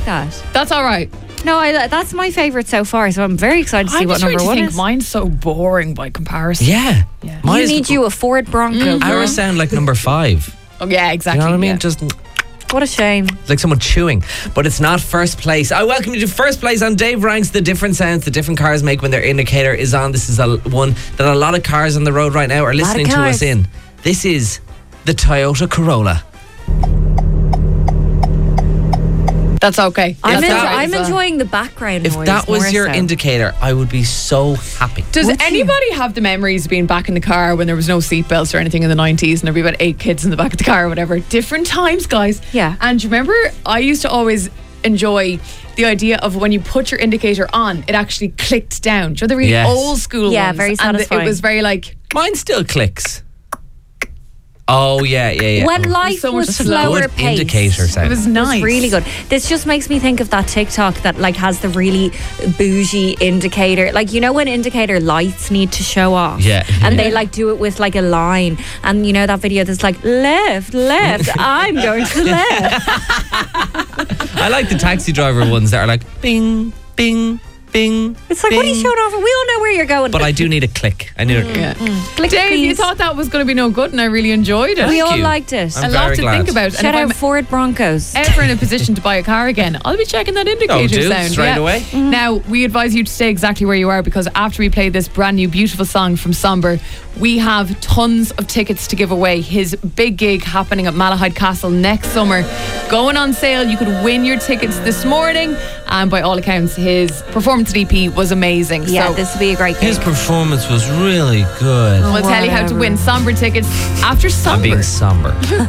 like that. That's all right. No, that's my favourite so far. So I'm very excited to see what number one is. Mine's so boring by comparison. Yeah. You need you a Ford Bronco. Ours sound like number 5. Oh yeah, exactly. You know what I mean? Yeah. Just What a shame. like someone chewing, but it's not first place. I welcome you to first place on Dave Ranks. The different sounds the different cars make when their indicator is on. This is one that a lot of cars on the road right now are listening to us in. This is the Toyota Corolla. That's okay. I'm enjoying the background noise. If that was your so. indicator, I would be so happy. Does anybody have the memories of being back in the car when there was no seatbelts or anything in the 90s and there'd be about 8 kids in the back of the car or whatever? Different times, guys. Yeah. And do you remember, I used to always enjoy the idea of when you put your indicator on, it actually clicked down. Do you know the really old school ones? Yeah, very satisfying. And it was very like... Mine still clicks. Oh, yeah. When life so was much slower Good paced. indicator sound. It was nice. It's really good. This just makes me think of that TikTok that like has the really bougie indicator. Like, you know when indicator lights need to show off? Yeah. And they like do it with like a line. And you know that video that's like, left, I'm going to the left. I like the taxi driver ones that are like bing, bing, bing. It's like, bing. what are you showing off? We all know where you're going. But I do need a click. I need a click. Click, Dave, please. you thought that was going to be no good and I really enjoyed it. We all you. liked it. I'm a lot very to glad. think about. Shout out Ford Broncos. Ever in a position to buy a car again, I'll be checking that indicator sound straight away. Now we advise you to stay exactly where you are, because after we play this brand new beautiful song from Somber, we have tons of tickets to give away. His big gig happening at Malahide Castle next summer, going on sale. You could win your tickets this morning, and by all accounts his performance at EP was amazing. Yeah, so this will be a great gig. His performance was really good. we'll tell you how to win Somber tickets after Somber. I'm being somber.